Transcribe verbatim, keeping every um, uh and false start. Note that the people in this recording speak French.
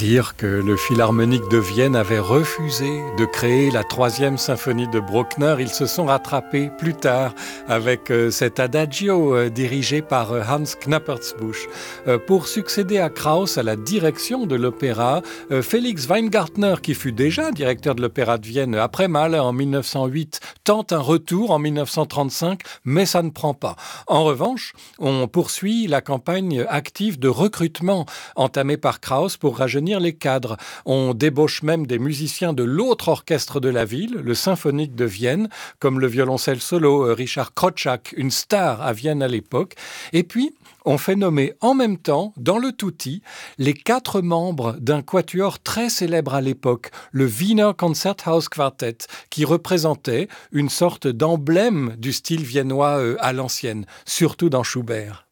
Dire que le Philharmonique de Vienne avait refusé de créer la troisième symphonie de Bruckner, ils se sont rattrapés plus tard avec euh, cet adagio euh, dirigé par euh, Hans Knappertsbusch. Euh, pour succéder à Krauss à la direction de l'opéra, euh, Félix Weingartner, qui fut déjà directeur de l'opéra de Vienne après Mahler en mille neuf cent huit, tente un retour en mille neuf cent trente-cinq, mais ça ne prend pas. En revanche, on poursuit la campagne active de recrutement entamée par Krauss pour rajeunir les cadres. On débauche même des musiciens de l'autre orchestre de la ville, le Symphonique de Vienne, comme le violoncelle solo Richard Krotschak, une star à Vienne à l'époque. Et puis, on fait nommer en même temps, dans le Tutti, les quatre membres d'un quatuor très célèbre à l'époque, le Wiener Concerthaus Quartet, qui représentait une sorte d'emblème du style viennois à l'ancienne, surtout dans Schubert.